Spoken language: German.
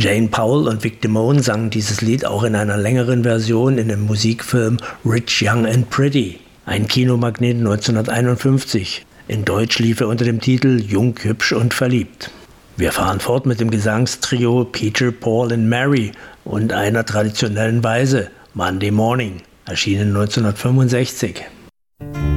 Jane Powell und Vic Damone sangen dieses Lied auch in einer längeren Version in dem Musikfilm Rich, Young and Pretty, ein Kinomagnet 1951. In Deutsch lief er unter dem Titel Jung, hübsch und verliebt. Wir fahren fort mit dem Gesangstrio Peter, Paul and Mary und einer traditionellen Weise, Monday Morning, erschienen 1965.